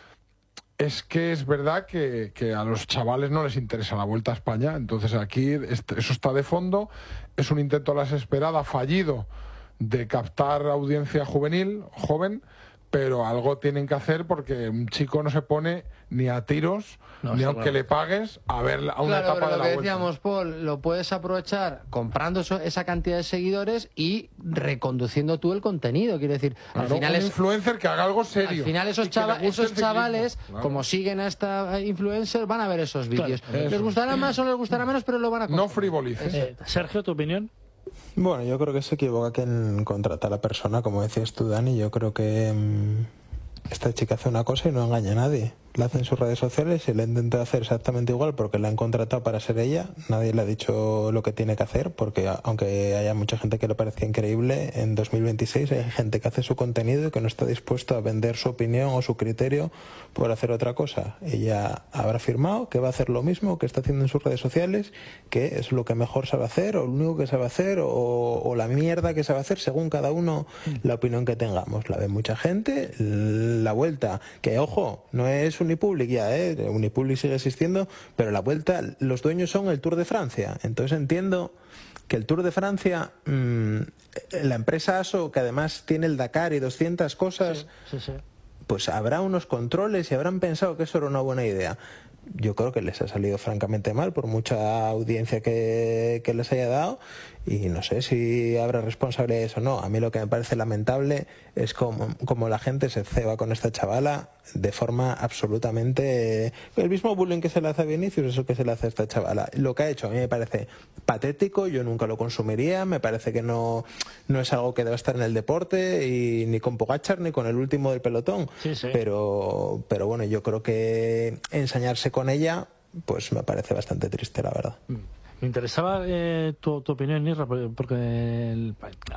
es que es verdad que, que a los chavales no les interesa la Vuelta a España, entonces aquí este, eso está de fondo, es un intento a la desesperada fallido de captar audiencia juvenil, joven, pero algo tienen que hacer porque un chico no se pone ni a tiros, no, ni aunque claro. le pagues, a ver a una claro, etapa de la lo que Vuelta. Decíamos, Paul, lo puedes aprovechar comprando eso, esa cantidad de seguidores y reconduciendo tú el contenido. Quiero decir, claro, al final un es influencer que haga algo serio. Al final esos, chava, esos chavales, claro. como siguen a esta influencer, van a ver esos vídeos. Claro, les gustará más o les gustará menos, pero lo van a comprar. No frivolices. Eh, Sergio, ¿tu opinión? Bueno, yo creo que se equivoca quien contrata a la persona, como decías tú, Dani. Yo creo que mmm, esta chica hace una cosa y no engaña a nadie. La hace en sus redes sociales y la intenta hacer exactamente igual porque la han contratado para ser ella. Nadie le ha dicho lo que tiene que hacer, porque aunque haya mucha gente que le parezca increíble, en dos mil veintiséis hay gente que hace su contenido y que no está dispuesto a vender su opinión o su criterio por hacer otra cosa. Ella habrá afirmado que va a hacer lo mismo que está haciendo en sus redes sociales, que es lo que mejor sabe hacer o lo único que sabe hacer o, o la mierda que sabe hacer según cada uno la opinión que tengamos. La ve mucha gente, la Vuelta, que ojo, no es Unipublic ya, ¿eh? Unipublic sigue existiendo, pero la Vuelta, los dueños son el Tour de Francia. Entonces entiendo que el Tour de Francia, mmm, la empresa ASO, que además tiene el Dakar y doscientas cosas, sí, sí, sí. pues habrá unos controles y habrán pensado que eso era una buena idea. Yo creo que les ha salido francamente mal por mucha audiencia que, que les haya dado y no sé si habrá responsabilidades o no. A mí lo que me parece lamentable es como, como la gente se ceba con esta chavala de forma absolutamente... El mismo bullying que se le hace a Vinicius es el que se le hace a esta chavala. Lo que ha hecho a mí me parece patético, yo nunca lo consumiría, me parece que no, no es algo que deba estar en el deporte y ni con Pogačar ni con el último del pelotón. Sí, sí. Pero, pero bueno, yo creo que ensañarse con ella pues me parece bastante triste, la verdad. Me interesaba eh, tu, tu opinión, Nirra, porque el,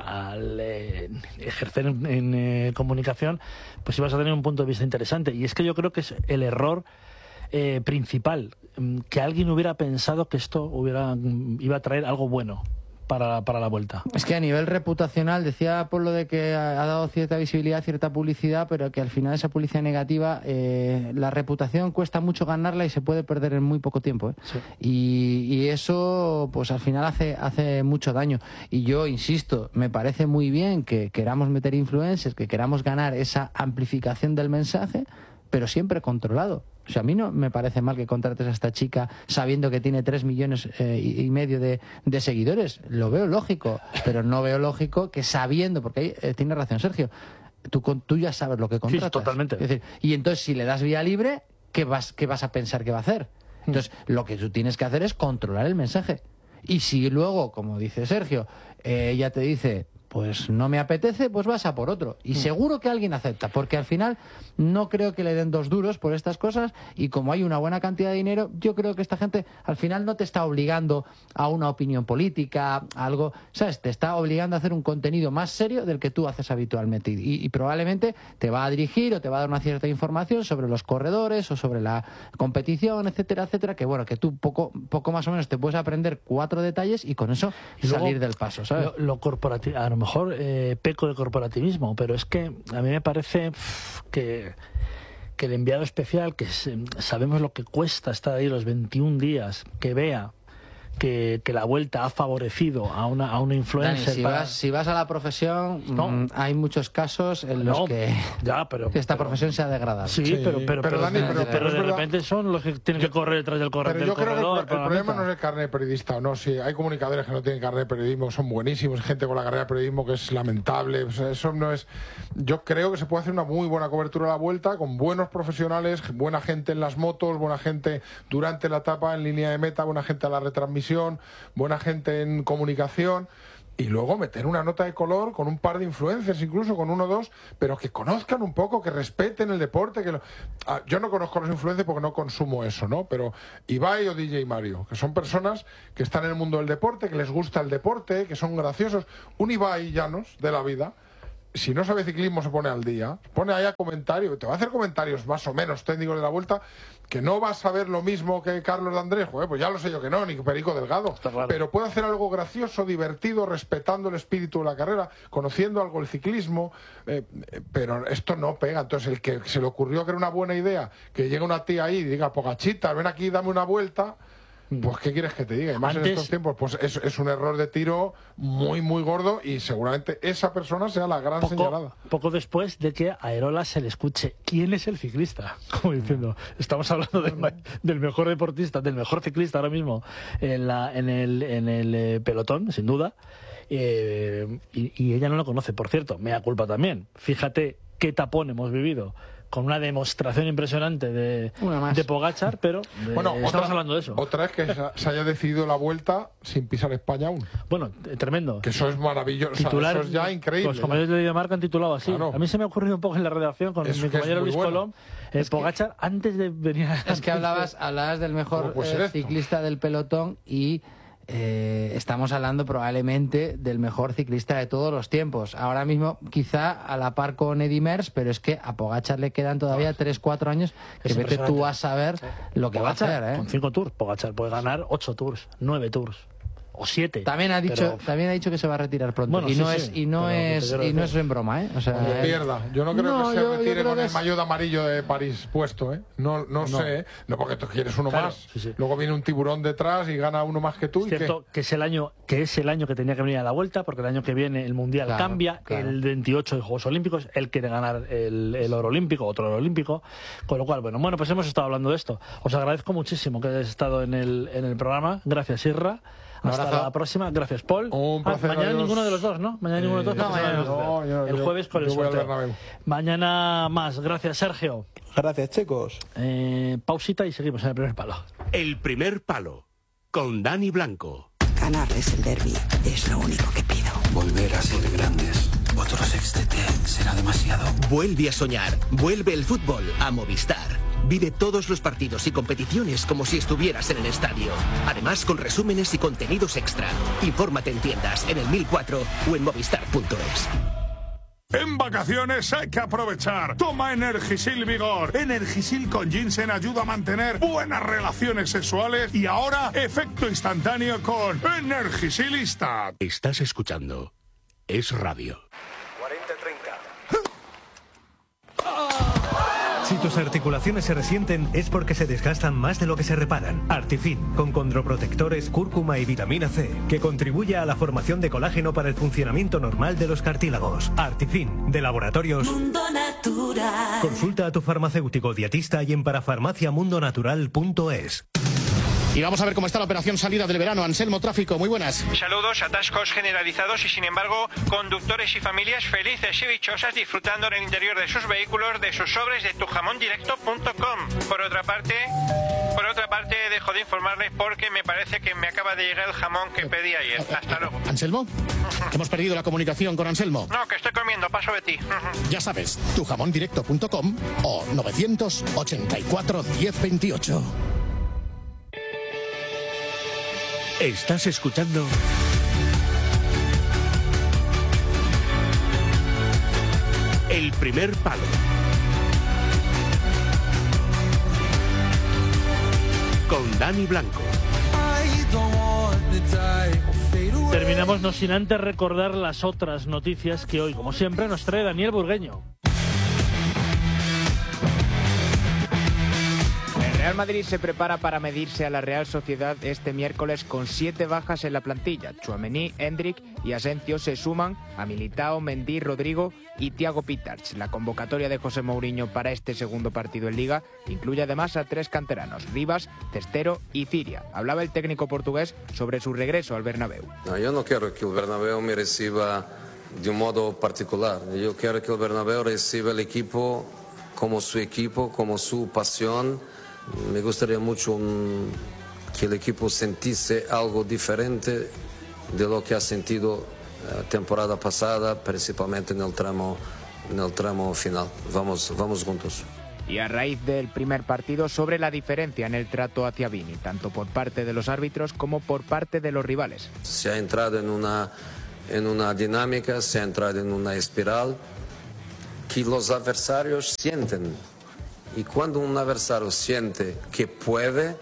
al eh, ejercer en, en eh, comunicación, pues ibas a tener un punto de vista interesante. Y es que yo creo que es el error eh, principal, que alguien hubiera pensado que esto hubiera iba a traer algo bueno para, para la Vuelta. Es que a nivel reputacional, decía por lo de que ha dado cierta visibilidad, cierta publicidad, pero que al final esa publicidad negativa, eh, la reputación cuesta mucho ganarla y se puede perder en muy poco tiempo, ¿eh? Sí. y, y eso pues al final hace, hace mucho daño. Y yo insisto, me parece muy bien que queramos meter influencers, que queramos ganar esa amplificación del mensaje, pero siempre controlado. O sea, a mí no me parece mal que contrates a esta chica sabiendo que tiene tres millones eh, y medio de, de seguidores. Lo veo lógico, pero no veo lógico que sabiendo, porque ahí eh, tiene razón Sergio, tú, tú ya sabes lo que contratas. Sí, totalmente. Es decir, y entonces si le das vía libre, ¿qué vas, qué vas a pensar que va a hacer? Entonces, lo que tú tienes que hacer es controlar el mensaje. Y si luego, como dice Sergio, eh, ella te dice... pues no me apetece, pues vas a por otro. Y seguro que alguien acepta, porque al final no creo que le den dos duros por estas cosas y como hay una buena cantidad de dinero, yo creo que esta gente al final no te está obligando a una opinión política, a algo, ¿sabes? Te está obligando a hacer un contenido más serio del que tú haces habitualmente y, y probablemente te va a dirigir o te va a dar una cierta información sobre los corredores o sobre la competición, etcétera, etcétera, que bueno, que tú poco, poco más o menos te puedes aprender cuatro detalles y con eso y luego, salir del paso, ¿sabes? Lo, lo corporativo, a lo mejor eh, peco de corporativismo, pero es que a mí me parece pff, que, que el enviado especial, que es, sabemos lo que cuesta estar ahí los veintiún días, que vea que, que la Vuelta ha favorecido a una, a una influencer. Dani, si, para... vas, si vas a la profesión, no. mmm, hay muchos casos en los no, que, ya, pero, que esta pero, profesión se ha degradado. Sí, sí pero, pero, pero, pero, Dani, pero, pero de repente son los que tienen que correr detrás del, corre, pero del yo creo corredor. Que el, el problema no es el carnet de periodista o no. Si hay comunicadores que no tienen carnet de periodismo, son buenísimos, gente con la carrera de periodismo que es lamentable. O sea, eso no es. Yo creo que se puede hacer una muy buena cobertura de la Vuelta con buenos profesionales, buena gente en las motos, buena gente durante la etapa en línea de meta, buena gente a la retransmisión, buena gente en comunicación, y luego meter una nota de color con un par de influencers, incluso con uno o dos, pero que conozcan un poco, que respeten el deporte. Que lo... ah, yo no conozco a los influencers porque no consumo eso, ¿no? Pero Ibai o D J Mario, que son personas que están en el mundo del deporte, que les gusta el deporte, que son graciosos. Un Ibai Llanos de la vida, si no sabe ciclismo, se pone al día, pone ahí a comentario, te va a hacer comentarios más o menos técnicos de la Vuelta, que no vas a ver lo mismo que Carlos de Andrés, joder, pues ya lo sé yo que no, ni Perico Delgado, claro. Pero puede hacer algo gracioso, divertido, respetando el espíritu de la carrera, conociendo algo el ciclismo, eh, pero esto no pega. Entonces el que se le ocurrió que era una buena idea, que llegue una tía ahí y diga, Pogachita, ven aquí, dame una vuelta... Pues ¿qué quieres que te diga? Y más Antes, en estos tiempos, pues es, es un error de tiro muy, muy gordo, y seguramente esa persona sea la gran poco, señalada. Poco después de que a Aerola se le escuche ¿quién es el ciclista? Como diciendo, estamos hablando del, del mejor deportista, del mejor ciclista ahora mismo en, la, en el, en el eh, pelotón, sin duda, eh, y, y ella no lo conoce. Por cierto, me da culpa también. Fíjate qué tapón hemos vivido, con una demostración impresionante de, de Pogačar, pero de, bueno, estamos otra, hablando de eso. Otra es que se haya decidido la Vuelta sin pisar España aún. Bueno, tremendo. Que eso es maravilloso. Titular, o sea, eso es ya increíble. Los compañeros de Dinamarca han titulado así. Claro. A mí se me ha ocurrido un poco en la redacción con es mi compañero Luis bueno. Colom. Eh, es Pogačar, que, antes de venir a... Es que hablabas, hablabas del mejor eh, ciclista del pelotón y... Eh, estamos hablando probablemente del mejor ciclista de todos los tiempos. Ahora mismo quizá a la par con Eddy Merckx, pero es que a Pogačar le quedan todavía tres cuatro años que vete tú a saber sí. lo que Pogačar, va a hacer, ¿eh? Con cinco tours, Pogačar puede ganar ocho tours, nueve tours o siete. También ha dicho, pero... también ha dicho que se va a retirar pronto. Bueno, y, sí, no sí, es, y no es y no es en broma, ¿eh? O sea, Cuando pierda. Yo no creo no, que se yo, retire yo con el es... maillot amarillo de París puesto, ¿eh? No, no, no. sé, ¿eh? No, porque tú quieres uno claro, más. Sí, sí. Luego viene un tiburón detrás y gana uno más que tú. Es cierto ¿y qué? que es el año que es el año que tenía que venir a la Vuelta, porque el año que viene el Mundial claro, cambia, claro. El veintiocho de Juegos Olímpicos, él quiere ganar el, el oro olímpico, otro oro olímpico, con lo cual, bueno, bueno, pues hemos estado hablando de esto. Os agradezco muchísimo que hayáis estado en el, en el programa. Gracias, Isra. Hasta la próxima. Gracias, Paul. Un placer, ah, mañana adiós. Ninguno de los dos, ¿no? Mañana eh, ninguno de los dos. No, mañana no, yo, el jueves con yo, el yo sorteo. Mañana más. Gracias, Sergio. Gracias, chicos. Eh, pausita y seguimos en el primer palo. El primer palo. Con Dani Blanco. Ganarles el derbi es lo único que pido. Volver a ser grandes. Otro sextete será demasiado. Vuelve a soñar. Vuelve el fútbol a Movistar. Vive todos los partidos y competiciones como si estuvieras en el estadio. Además, con resúmenes y contenidos extra. Infórmate en tiendas, en el mil cuatro o en movistar punto es. En vacaciones hay que aprovechar. Toma Energisil Vigor. Energisil con ginseng ayuda a mantener buenas relaciones sexuales y ahora efecto instantáneo con Energisilista. Estás escuchando Es Radio. cuarenta treinta. Si tus articulaciones se resienten es porque se desgastan más de lo que se reparan. Artifin, con condroprotectores, cúrcuma y vitamina C, que contribuye a la formación de colágeno para el funcionamiento normal de los cartílagos. Artifin, de Laboratorios Mundo Natural. Consulta a tu farmacéutico dietista y en parafarmacia mundo natural punto es. Y vamos a ver cómo está la operación salida del verano. Anselmo Tráfico, muy buenas. Saludos, atascos generalizados y sin embargo conductores y familias felices y dichosas disfrutando en el interior de sus vehículos de sus sobres de tu jamón directo punto com. Por otra parte, por otra parte dejo de informarles porque me parece que me acaba de llegar el jamón que pedí ayer. Hasta luego. ¿Anselmo? Hemos perdido la comunicación con Anselmo. No, que estoy comiendo, paso de ti. Ya sabes, tu jamón directo punto com o novecientos ochenta y cuatro diez veintiocho. Estás escuchando El primer palo. Con Dani Blanco. Terminamos no sin antes recordar las otras noticias que hoy, como siempre, nos trae Daniel Burgueño. Real Madrid se prepara para medirse a la Real Sociedad este miércoles con siete bajas en la plantilla. Tchouaméni, Endrick y Asensio se suman a Militao, Mendy, Rodrigo y Thiago Pitars. La convocatoria de José Mourinho para este segundo partido en Liga incluye además a tres canteranos, Rivas, Cestero y Ciria. Hablaba el técnico portugués sobre su regreso al Bernabéu. No, yo no quiero que el Bernabéu me reciba de un modo particular. Yo quiero que el Bernabéu reciba el equipo como su equipo, como su pasión. Me gustaría mucho um, que el equipo sintiese algo diferente de lo que ha sentido la uh, temporada pasada, principalmente en el tramo, en el tramo final. Vamos, vamos juntos. Y a raíz del primer partido, sobre la diferencia en el trato hacia Vini, tanto por parte de los árbitros como por parte de los rivales. Se ha entrado en una, en una dinámica, se ha entrado en una espiral que los adversarios sienten. Y cuando un adversario siente que puede,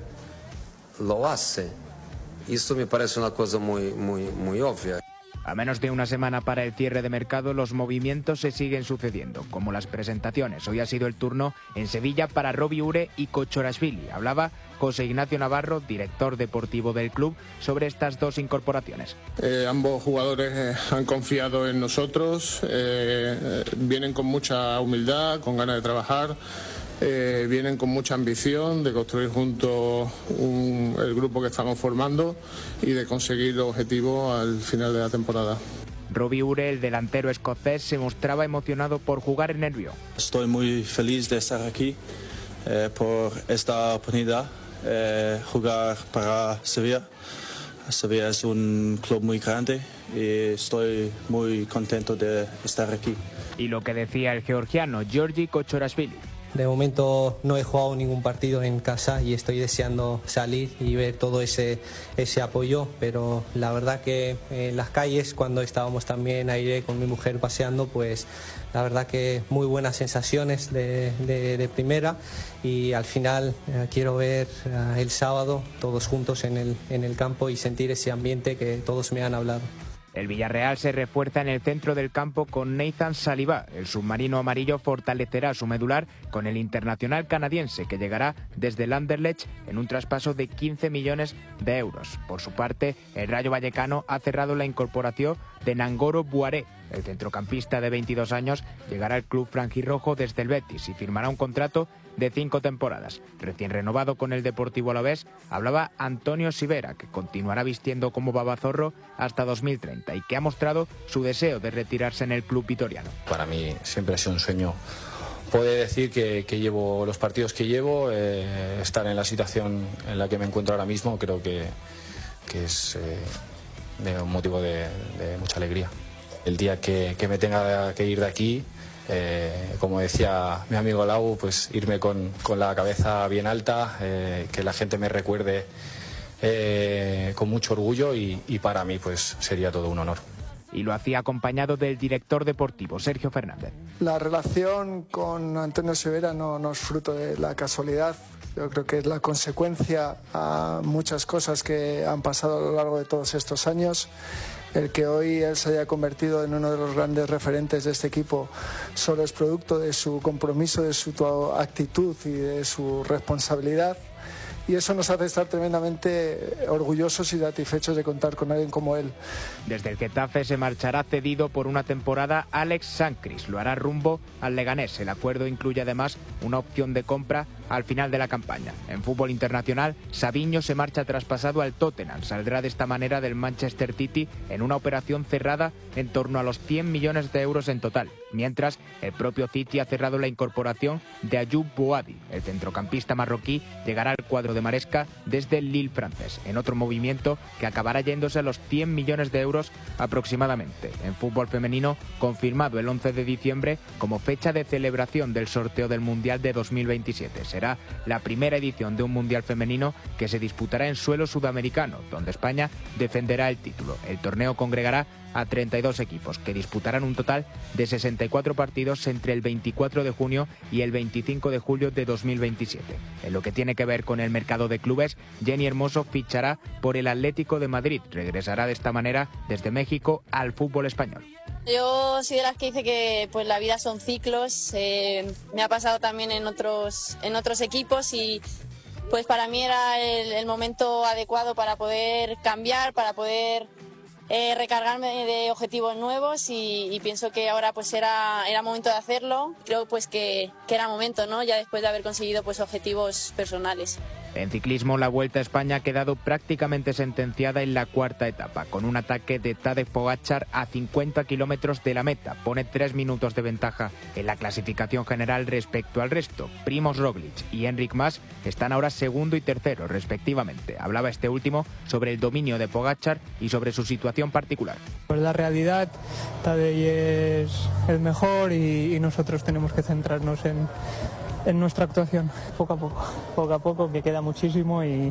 lo hace. Esto me parece una cosa muy, muy, muy obvia. A menos de una semana para el cierre de mercado, los movimientos se siguen sucediendo, como las presentaciones. Hoy ha sido el turno en Sevilla para Robbie Ure y Kochorashvili. Hablaba José Ignacio Navarro, director deportivo del club, sobre estas dos incorporaciones. Eh, ambos jugadores eh, han confiado en nosotros, eh, vienen con mucha humildad, con ganas de trabajar. Eh, vienen con mucha ambición de construir juntos un, el grupo que estamos formando y de conseguir los objetivos al final de la temporada. Robbie Ure, el delantero escocés, se mostraba emocionado por jugar en el Río. Estoy muy feliz de estar aquí eh, por esta oportunidad, eh, jugar para Sevilla. Sevilla es un club muy grande y estoy muy contento de estar aquí. Y lo que decía el georgiano Giorgi Kochorashvili. De momento no he jugado ningún partido en casa y estoy deseando salir y ver todo ese, ese apoyo, pero la verdad que en las calles, cuando estábamos también aire con mi mujer paseando, pues la verdad que muy buenas sensaciones de, de, de primera, y al final eh, quiero ver eh, el sábado todos juntos en el, en el campo y sentir ese ambiente que todos me han hablado. El Villarreal se refuerza en el centro del campo con Nathan Saliba. El submarino amarillo fortalecerá su medular con el internacional canadiense, que llegará desde el Anderlecht en un traspaso de quince millones de euros. Por su parte, el Rayo Vallecano ha cerrado la incorporación de Nangolo Buaré. El centrocampista de veintidós años llegará al club franjirrojo desde el Betis y firmará un contrato de cinco temporadas. Recién renovado con el Deportivo Alavés, hablaba Antonio Sivera, que continuará vistiendo como babazorro hasta dos mil treinta y que ha mostrado su deseo de retirarse en el club vitoriano. Para mí siempre ha sido un sueño poder decir que, que llevo los partidos que llevo, eh, estar en la situación en la que me encuentro ahora mismo, creo que, que es eh, de un motivo de, de mucha alegría. El día que, que me tenga que ir de aquí, Eh, como decía mi amigo Lau, pues irme con, con la cabeza bien alta, eh, que la gente me recuerde eh, con mucho orgullo y, y para mí pues sería todo un honor. Y lo hacía acompañado del director deportivo, Sergio Fernández. La relación con Antonio Sivera no, no es fruto de la casualidad. Yo creo que es la consecuencia a muchas cosas que han pasado a lo largo de todos estos años. El que hoy él se haya convertido en uno de los grandes referentes de este equipo solo es producto de su compromiso, de su actitud y de su responsabilidad. Y eso nos hace estar tremendamente orgullosos y satisfechos de contar con alguien como él. Desde el Getafe se marchará cedido por una temporada Alex Sancris. Lo hará rumbo al Leganés. El acuerdo incluye además una opción de compra al final de la campaña. En fútbol internacional, Savinho se marcha traspasado al Tottenham. Saldrá de esta manera del Manchester City en una operación cerrada en torno a los cien millones de euros en total. Mientras, el propio City ha cerrado la incorporación de Ayoub Boadi. El centrocampista marroquí llegará al cuadro de Maresca desde el Lille francés, en otro movimiento que acabará yéndose a los cien millones de euros aproximadamente. En fútbol femenino, confirmado el once de diciembre como fecha de celebración del sorteo del Mundial de dos mil veintisiete. Será la primera edición de un Mundial femenino que se disputará en suelo sudamericano, donde España defenderá el título. El torneo congregará a treinta y dos equipos, que disputarán un total de sesenta y cuatro partidos entre el veinticuatro de junio y el veinticinco de julio de dos mil veintisiete. En lo que tiene que ver con el mercado de clubes, Jenny Hermoso fichará por el Atlético de Madrid. Regresará de esta manera desde México al fútbol español. Yo soy de las que dice que pues la vida son ciclos. Eh, me ha pasado también en otros, en otros equipos y pues para mí era el, el momento adecuado para poder cambiar, para poder eh, recargarme de objetivos nuevos y, y pienso que ahora pues era, era momento de hacerlo. Creo pues que, que era momento, ¿no? Ya después de haber conseguido pues objetivos personales. En ciclismo, la Vuelta a España ha quedado prácticamente sentenciada en la cuarta etapa, con un ataque de Tadej Pogačar a cincuenta kilómetros de la meta. Pone tres minutos de ventaja en la clasificación general respecto al resto. Primož Roglič y Enric Mas están ahora segundo y tercero, respectivamente. Hablaba este último sobre el dominio de Pogačar y sobre su situación particular. Pues la realidad, Tadej es el mejor y, y nosotros tenemos que centrarnos en... en nuestra actuación, poco a poco, poco a poco, que queda muchísimo y,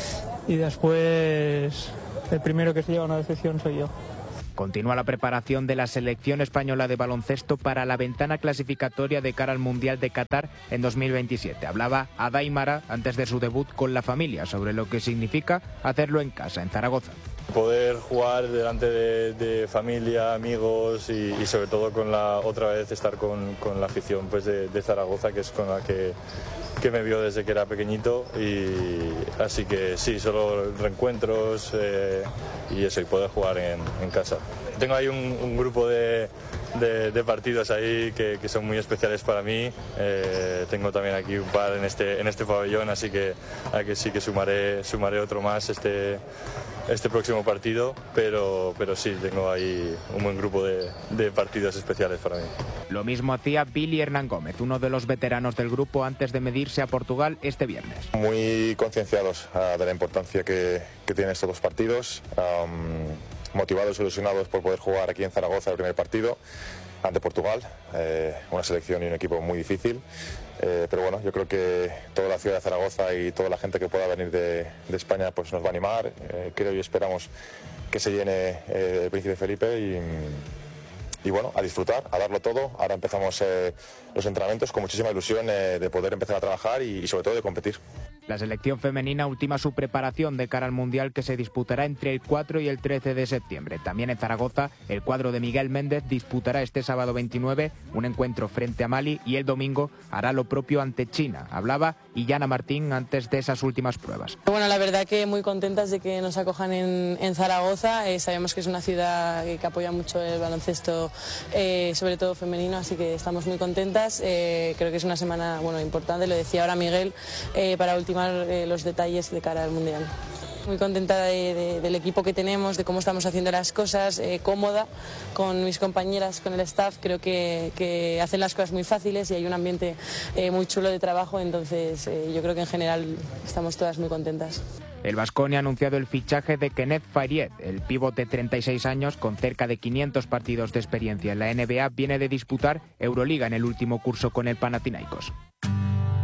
y después el primero que se lleva una decisión soy yo. Continúa la preparación de la selección española de baloncesto para la ventana clasificatoria de cara al Mundial de Qatar en dos mil veintisiete. Hablaba Adai Mara antes de su debut con la familia sobre lo que significa hacerlo en casa, en Zaragoza. Poder jugar delante de, de familia, amigos y, y sobre todo con la otra vez estar con, con la afición pues de, de Zaragoza, que es con la que, que me vio desde que era pequeñito, y así que sí, solo reencuentros eh, y eso, y poder jugar en, en casa. Tengo ahí un, un grupo de, de, de partidos ahí que, que son muy especiales para mí. Eh, tengo también aquí un par en este, en este pabellón, así que, a que sí que sumaré, sumaré otro más este, este próximo partido, pero, pero sí, tengo ahí un buen grupo de, de partidos especiales para mí. Lo mismo hacía Billy Hernán Gómez, uno de los veteranos del grupo, antes de medirse a Portugal este viernes. Muy concienciados uh, de la importancia que, que tienen estos dos partidos. Um, motivados y ilusionados por poder jugar aquí en Zaragoza el primer partido ante Portugal, eh, una selección y un equipo muy difícil, eh, pero bueno, yo creo que toda la ciudad de Zaragoza y toda la gente que pueda venir de, de España pues nos va a animar. Eh, creo y esperamos que se llene eh, el Príncipe Felipe y, y bueno, a disfrutar, a darlo todo. Ahora empezamos eh, los entrenamientos con muchísima ilusión eh, de poder empezar a trabajar y, y sobre todo de competir. La selección femenina ultima su preparación de cara al Mundial, que se disputará entre el cuatro y el trece de septiembre. También en Zaragoza, el cuadro de Miguel Méndez disputará este sábado veintinueve un encuentro frente a Mali y el domingo hará lo propio ante China. Hablaba Illana Martín antes de esas últimas pruebas. Bueno, la verdad que muy contentas de que nos acojan en, en Zaragoza. Eh, sabemos que es una ciudad que, que apoya mucho el baloncesto, eh, sobre todo femenino, así que estamos muy contentas. Eh, creo que es una semana bueno, importante, lo decía ahora Miguel, eh, para ultimar los detalles de cara al Mundial. Muy contenta de, de, del equipo que tenemos, de cómo estamos haciendo las cosas, eh, cómoda con mis compañeras, con el staff. Creo que, que hacen las cosas muy fáciles y hay un ambiente eh, muy chulo de trabajo, entonces eh, yo creo que en general estamos todas muy contentas. El Baskonia ha anunciado el fichaje de Kenneth Faried. El pívot de treinta y seis años, con cerca de quinientos partidos de experiencia en la N B A, viene de disputar Euroliga en el último curso con el Panathinaikos.